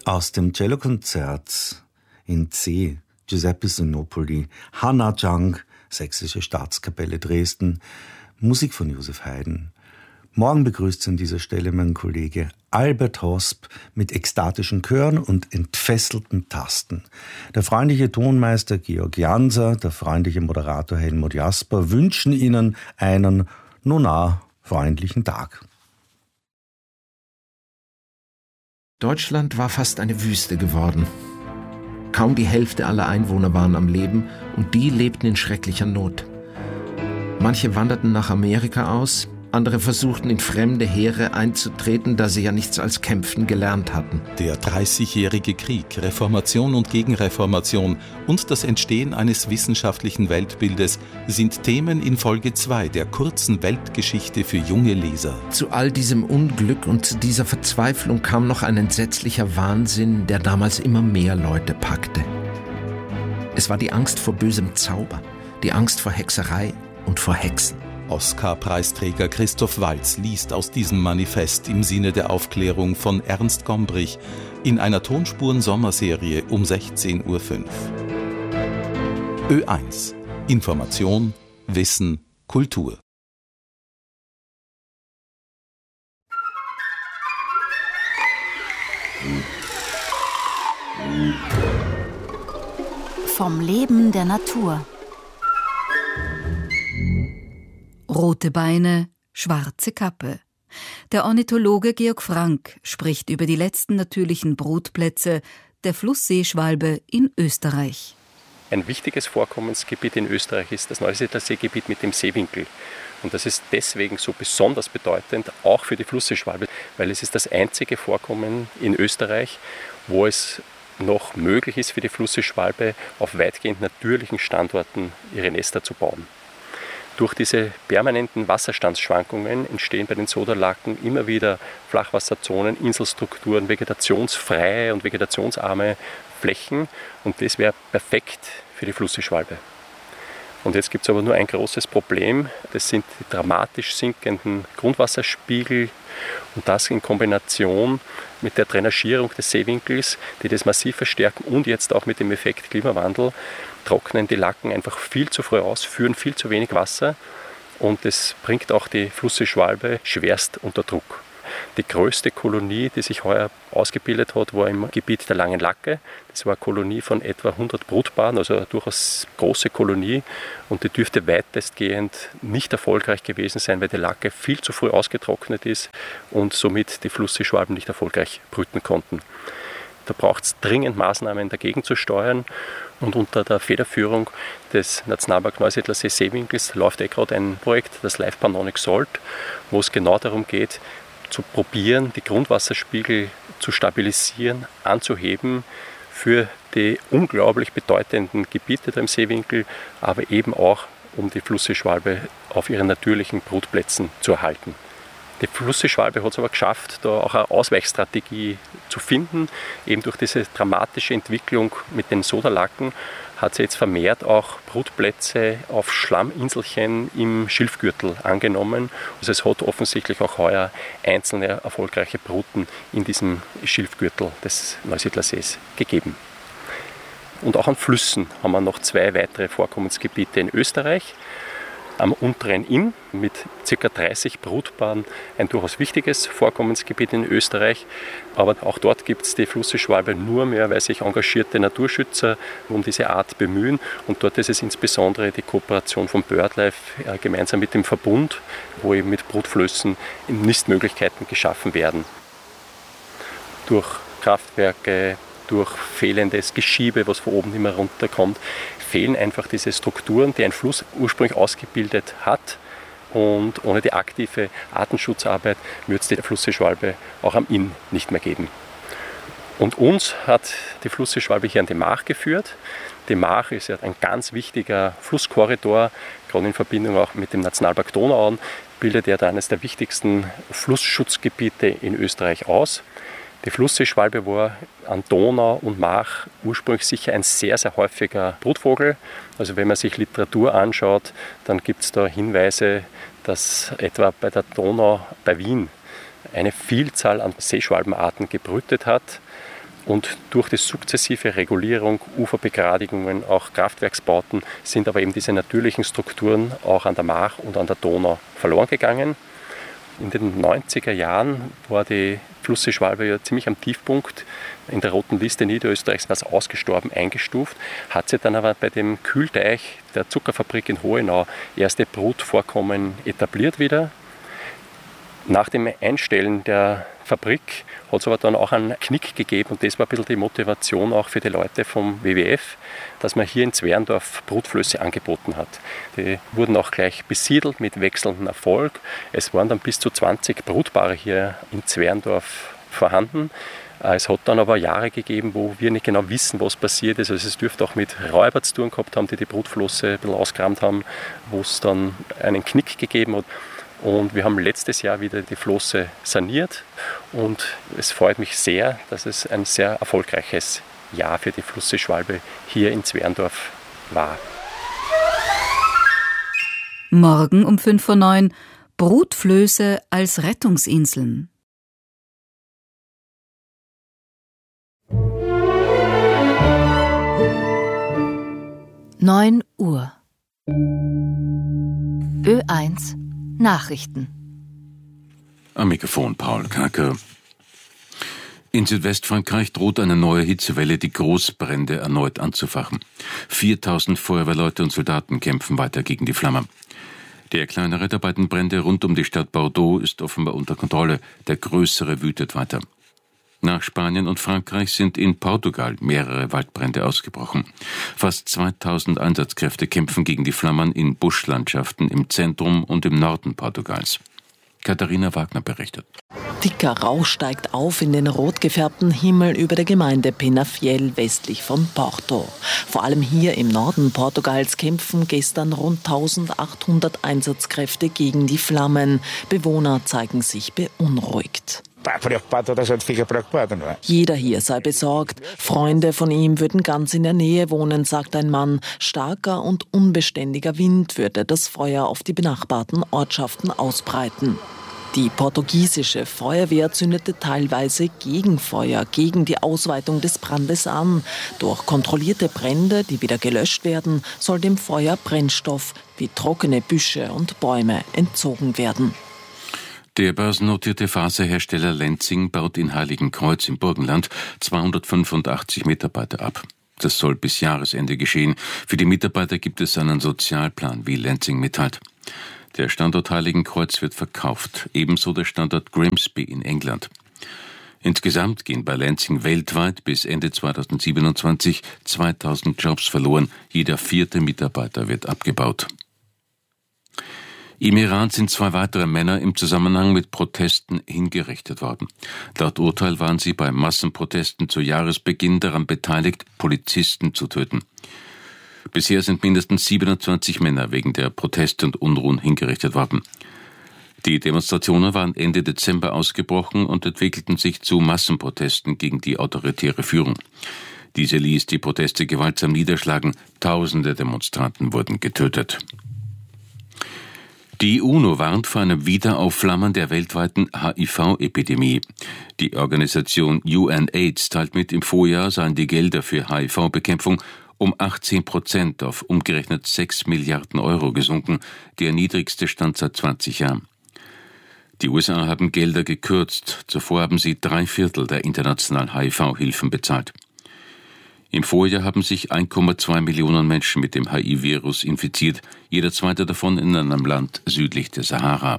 Aus dem Cellokonzert in C. Giuseppe Sinopoli, Hanna Jang, Sächsische Staatskapelle Dresden, Musik von Josef Haydn. Morgen begrüßt an dieser Stelle mein Kollege Albert Hosp mit ekstatischen Chören und entfesselten Tasten. Der freundliche Tonmeister Georg Janser, der freundliche Moderator Helmut Jasper wünschen Ihnen einen freundlichen Tag. Deutschland war fast eine Wüste geworden. Kaum die Hälfte aller Einwohner waren am Leben und die lebten in schrecklicher Not. Manche wanderten nach Amerika aus, andere versuchten in fremde Heere einzutreten, da sie ja nichts als Kämpfen gelernt hatten. Der 30-jährige Krieg, Reformation und Gegenreformation und das Entstehen eines wissenschaftlichen Weltbildes sind Themen in Folge 2 der kurzen Weltgeschichte für junge Leser. Zu all diesem Unglück und zu dieser Verzweiflung kam noch ein entsetzlicher Wahnsinn, der damals immer mehr Leute packte. Es war die Angst vor bösem Zauber, die Angst vor Hexerei und vor Hexen. Oscar-Preisträger Christoph Waltz liest aus diesem Manifest im Sinne der Aufklärung von Ernst Gombrich in einer Tonspuren-Sommerserie um 16:05 Uhr. Ö1 – Information, Wissen, Kultur. Vom Leben der Natur. Rote Beine, schwarze Kappe. Der Ornithologe Georg Frank spricht über die letzten natürlichen Brutplätze der Flussseeschwalbe in Österreich. Ein wichtiges Vorkommensgebiet in Österreich ist das Neusiedlerseegebiet mit dem Seewinkel. Und das ist deswegen so besonders bedeutend, auch für die Flussseeschwalbe, weil es ist das einzige Vorkommen in Österreich, wo es noch möglich ist für die Flussseeschwalbe, auf weitgehend natürlichen Standorten ihre Nester zu bauen. Durch diese permanenten Wasserstandsschwankungen entstehen bei den Soderlaken immer wieder Flachwasserzonen, Inselstrukturen, vegetationsfreie und vegetationsarme Flächen und das wäre perfekt für die Flussseeschwalbe. Und jetzt gibt es aber nur ein großes Problem, das sind die dramatisch sinkenden Grundwasserspiegel und das in Kombination mit der Drainagierung des Seewinkels, die das massiv verstärken und jetzt auch mit dem Effekt Klimawandel, trocknen die Laken einfach viel zu früh aus, führen viel zu wenig Wasser und das bringt auch die Flussseeschwalbe schwerst unter Druck. Die größte Kolonie, die sich heuer ausgebildet hat, war im Gebiet der Langen Lacke. Das war eine Kolonie von etwa 100 Brutpaaren, also eine durchaus große Kolonie. Und die dürfte weitestgehend nicht erfolgreich gewesen sein, weil die Lacke viel zu früh ausgetrocknet ist und somit die Flussseeschwalben nicht erfolgreich brüten konnten. Da braucht es dringend Maßnahmen dagegen zu steuern. Und unter der Federführung des Nationalpark Neusiedlersee Seewinkels läuft gerade ein Projekt, das Live Pannonic Salt, wo es genau darum geht, zu probieren, die Grundwasserspiegel zu stabilisieren, anzuheben für die unglaublich bedeutenden Gebiete da im Seewinkel, aber eben auch, um die Flussseeschwalbe auf ihren natürlichen Brutplätzen zu erhalten. Die Flussseeschwalbe hat es aber geschafft, da auch eine Ausweichstrategie zu finden. Eben durch diese dramatische Entwicklung mit den Soderlaken hat sie jetzt vermehrt auch Brutplätze auf Schlamminselchen im Schilfgürtel angenommen. Also es hat offensichtlich auch heuer einzelne erfolgreiche Bruten in diesem Schilfgürtel des Neusiedlersees gegeben. Und auch an Flüssen haben wir noch 2 weitere Vorkommensgebiete in Österreich. Am unteren Inn mit ca. 30 Brutpaaren ein durchaus wichtiges Vorkommensgebiet in Österreich. Aber auch dort gibt es die Flussseeschwalbe nur mehr, weil sich engagierte Naturschützer um diese Art bemühen. Und dort ist es insbesondere die Kooperation von BirdLife gemeinsam mit dem Verbund, wo eben mit Brutflößen Nistmöglichkeiten geschaffen werden. Durch Kraftwerke, durch fehlendes Geschiebe, was von oben immer runterkommt, fehlen einfach diese Strukturen, die ein Fluss ursprünglich ausgebildet hat. Und ohne die aktive Artenschutzarbeit wird es die Flussseeschwalbe auch am Inn nicht mehr geben. Und uns hat die Flussseeschwalbe hier an die Mach geführt. Die Mach ist ja ein ganz wichtiger Flusskorridor, gerade in Verbindung auch mit dem Nationalpark Donauauen, bildet er da eines der wichtigsten Flussschutzgebiete in Österreich aus. Die Flussseeschwalbe war an Donau und Mach ursprünglich sicher ein sehr, sehr häufiger Brutvogel. Also wenn man sich Literatur anschaut, dann gibt es da Hinweise, dass etwa bei der Donau bei Wien eine Vielzahl an Seeschwalbenarten gebrütet hat. Und durch die sukzessive Regulierung, Uferbegradigungen, auch Kraftwerksbauten sind aber eben diese natürlichen Strukturen auch an der Mach und an der Donau verloren gegangen. In den 90er Jahren war die Flussseeschwalbe ja ziemlich am Tiefpunkt. In der roten Liste Niederösterreichs als ausgestorben eingestuft, hat sie dann aber bei dem Kühlteich der Zuckerfabrik in Hohenau erste Brutvorkommen etabliert wieder. Nach dem Einstellen der Fabrik hat es aber dann auch einen Knick gegeben und das war ein bisschen die Motivation auch für die Leute vom WWF, dass man hier in Zwerndorf Brutflöße angeboten hat. Die wurden auch gleich besiedelt mit wechselndem Erfolg. Es waren dann bis zu 20 Brutpaare hier in Zwerndorf vorhanden. Es hat dann aber Jahre gegeben, wo wir nicht genau wissen, was passiert ist. Also es dürfte auch mit Räubern zu tun gehabt haben, die die Brutflosse ein bisschen ausgerammt haben, wo es dann einen Knick gegeben hat. Und wir haben letztes Jahr wieder die Flosse saniert und es freut mich sehr, dass es ein sehr erfolgreiches Jahr für die Flussseeschwalbe hier in Zwerndorf war. Morgen um 8:55 Brutflöße als Rettungsinseln. Neun Uhr. Ö1 Nachrichten. Am Mikrofon Paul Kacker. In Südwestfrankreich droht eine neue Hitzewelle, die Großbrände erneut anzufachen. 4000 Feuerwehrleute und Soldaten kämpfen weiter gegen die Flammen. Der kleinere der beiden Brände rund um die Stadt Bordeaux ist offenbar unter Kontrolle. Der größere wütet weiter. Nach Spanien und Frankreich sind in Portugal mehrere Waldbrände ausgebrochen. Fast 2000 Einsatzkräfte kämpfen gegen die Flammen in Buschlandschaften im Zentrum und im Norden Portugals. Katharina Wagner berichtet. Dicker Rauch steigt auf in den rot gefärbten Himmel über der Gemeinde Penafiel westlich von Porto. Vor allem hier im Norden Portugals kämpfen gestern rund 1800 Einsatzkräfte gegen die Flammen. Bewohner zeigen sich beunruhigt. Jeder hier sei besorgt. Freunde von ihm würden ganz in der Nähe wohnen, sagt ein Mann. Starker und unbeständiger Wind würde das Feuer auf die benachbarten Ortschaften ausbreiten. Die portugiesische Feuerwehr zündete teilweise Gegenfeuer gegen die Ausweitung des Brandes an. Durch kontrollierte Brände, die wieder gelöscht werden, soll dem Feuer Brennstoff wie trockene Büsche und Bäume entzogen werden. Der börsennotierte Faserhersteller Lenzing baut in Heiligenkreuz im Burgenland 285 Mitarbeiter ab. Das soll bis Jahresende geschehen. Für die Mitarbeiter gibt es einen Sozialplan, wie Lenzing mitteilt. Der Standort Heiligenkreuz wird verkauft, ebenso der Standort Grimsby in England. Insgesamt gehen bei Lenzing weltweit bis Ende 2027 2000 Jobs verloren. Jeder 4. Mitarbeiter wird abgebaut. Im Iran sind 2 weitere Männer im Zusammenhang mit Protesten hingerichtet worden. Laut Urteil waren sie bei Massenprotesten zu Jahresbeginn daran beteiligt, Polizisten zu töten. Bisher sind mindestens 27 Männer wegen der Proteste und Unruhen hingerichtet worden. Die Demonstrationen waren Ende Dezember ausgebrochen und entwickelten sich zu Massenprotesten gegen die autoritäre Führung. Diese ließ die Proteste gewaltsam niederschlagen. Tausende Demonstranten wurden getötet. Die UNO warnt vor einem Wiederaufflammen der weltweiten HIV-Epidemie. Die Organisation UNAIDS teilt mit, im Vorjahr seien die Gelder für HIV-Bekämpfung um 18% auf umgerechnet 6 Milliarden Euro gesunken, der niedrigste Stand seit 20 Jahren. Die USA haben Gelder gekürzt, zuvor haben sie 3/4 der internationalen HIV-Hilfen bezahlt. Im Vorjahr haben sich 1,2 Millionen Menschen mit dem HIV-Virus infiziert, jeder zweite davon in einem Land südlich der Sahara.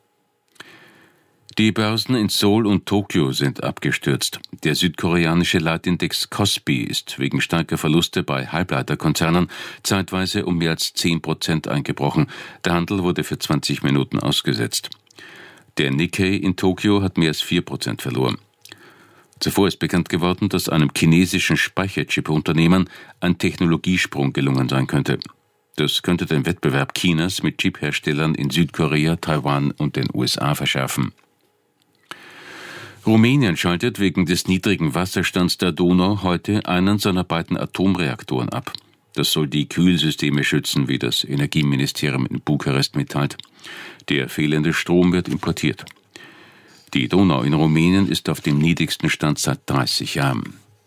Die Börsen in Seoul und Tokio sind abgestürzt. Der südkoreanische Leitindex Kospi ist wegen starker Verluste bei Halbleiterkonzernen zeitweise um mehr als 10% eingebrochen. Der Handel wurde für 20 Minuten ausgesetzt. Der Nikkei in Tokio hat mehr als 4% verloren. Zuvor ist bekannt geworden, dass einem chinesischen Speicherchip-Unternehmen ein Technologiesprung gelungen sein könnte. Das könnte den Wettbewerb Chinas mit Chipherstellern in Südkorea, Taiwan und den USA verschärfen. Rumänien schaltet wegen des niedrigen Wasserstands der Donau heute einen seiner beiden Atomreaktoren ab. Das soll die Kühlsysteme schützen, wie das Energieministerium in Bukarest mitteilt. Der fehlende Strom wird importiert. Die Donau in Rumänien ist auf dem niedrigsten Stand seit 30 Jahren.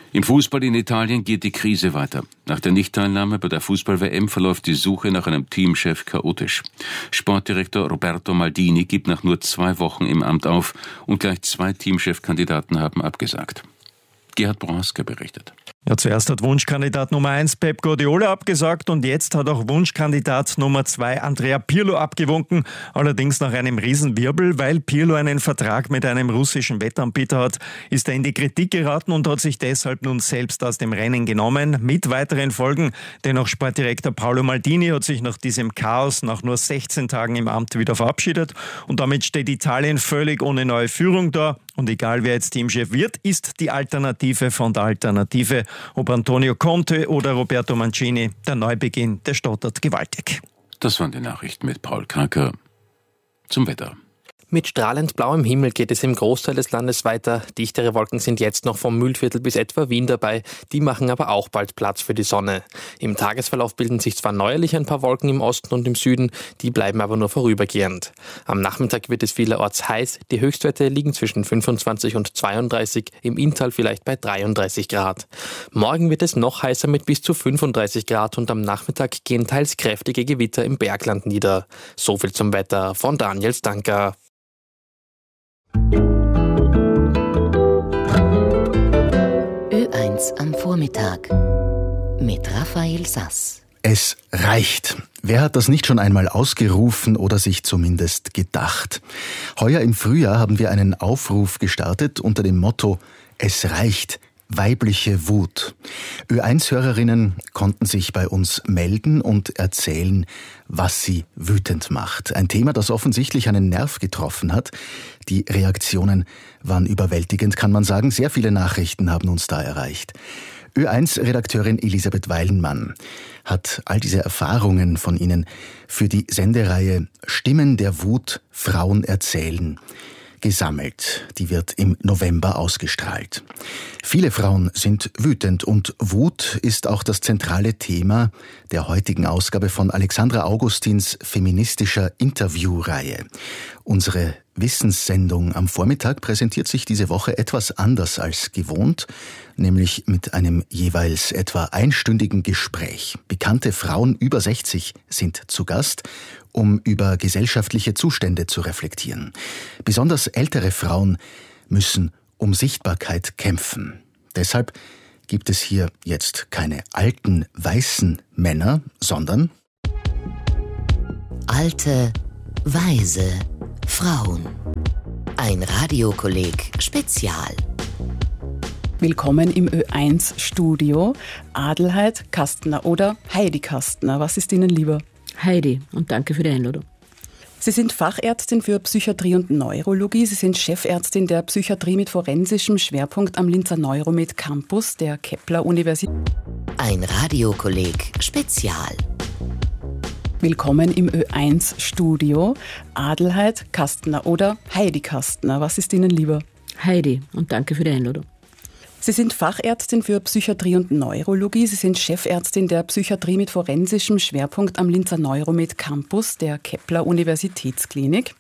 Im Fußball in Italien geht die Krise weiter. Nach der Nichtteilnahme bei der Fußball-WM verläuft die Suche nach einem Teamchef chaotisch. Sportdirektor Roberto Maldini gibt nach nur 2 Wochen im Amt auf und gleich 2 Teamchefkandidaten haben abgesagt. Gerhard Brohaska berichtet. Ja, zuerst hat Wunschkandidat Nummer 1 Pep Guardiola abgesagt und jetzt hat auch Wunschkandidat Nummer 2 Andrea Pirlo abgewunken. Allerdings nach einem Riesenwirbel, weil Pirlo einen Vertrag mit einem russischen Wettanbieter hat, ist er in die Kritik geraten und hat sich deshalb nun selbst aus dem Rennen genommen, mit weiteren Folgen. Denn auch Sportdirektor Paolo Maldini hat sich nach diesem Chaos nach nur 16 Tagen im Amt wieder verabschiedet und damit steht Italien völlig ohne neue Führung da. Und egal wer jetzt Teamchef wird, ist die Alternative von der Alternative. Ob Antonio Conte oder Roberto Mancini, der Neubeginn, der stottert gewaltig. Das waren die Nachrichten mit Paul Kacker. Zum Wetter. Mit strahlend blauem Himmel geht es im Großteil des Landes weiter. Dichtere Wolken sind jetzt noch vom Mühlviertel bis etwa Wien dabei. Die machen aber auch bald Platz für die Sonne. Im Tagesverlauf bilden sich zwar neuerlich ein paar Wolken im Osten und im Süden, die bleiben aber nur vorübergehend. Am Nachmittag wird es vielerorts heiß. Die Höchstwerte liegen zwischen 25 und 32, im Inntal vielleicht bei 33 Grad. Morgen wird es noch heißer mit bis zu 35 Grad und am Nachmittag gehen teils kräftige Gewitter im Bergland nieder. So viel zum Wetter von Daniel Stanker. Ö1 am Vormittag mit Raphael Sass. Es reicht. Wer hat das nicht schon einmal ausgerufen oder sich zumindest gedacht? Heuer im Frühjahr haben wir einen Aufruf gestartet unter dem Motto Es reicht. Weibliche Wut. Ö1-Hörerinnen konnten sich bei uns melden und erzählen, was sie wütend macht. Ein Thema, das offensichtlich einen Nerv getroffen hat. Die Reaktionen waren überwältigend, kann man sagen. Sehr viele Nachrichten haben uns da erreicht. Ö1-Redakteurin Elisabeth Weilenmann hat all diese Erfahrungen von Ihnen für die Sendereihe Stimmen der Wut, Frauen erzählen gesammelt. Die wird im November ausgestrahlt. Viele Frauen sind wütend und Wut ist auch das zentrale Thema der heutigen Ausgabe von Alexandra Augustins feministischer Interviewreihe. Unsere Wissenssendung am Vormittag präsentiert sich diese Woche etwas anders als gewohnt, nämlich mit einem jeweils etwa einstündigen Gespräch. Bekannte Frauen über 60 sind zu Gast, um über gesellschaftliche Zustände zu reflektieren. Besonders ältere Frauen müssen um Sichtbarkeit kämpfen. Deshalb gibt es hier jetzt keine alten, weißen Männer, sondern alte, weise Frauen. Ein Radiokolleg Spezial. Willkommen im Ö1-Studio. Adelheid Kastner oder Heidi Kastner. Was ist Ihnen lieber? Heidi, und danke für die Einladung. Sie sind Fachärztin für Psychiatrie und Neurologie. Sie sind Chefärztin der Psychiatrie mit forensischem Schwerpunkt am Linzer Neuromed Campus der Kepler-Universität. Ein Radiokolleg Spezial. Willkommen im Ö1-Studio. Adelheid Kastner oder Heidi Kastner. Was ist Ihnen lieber? Heidi, und danke für die Einladung. Sie sind Fachärztin für Psychiatrie und Neurologie. Sie sind Chefärztin der Psychiatrie mit forensischem Schwerpunkt am Linzer Neuromed Campus der Kepler-Universitätsklinik.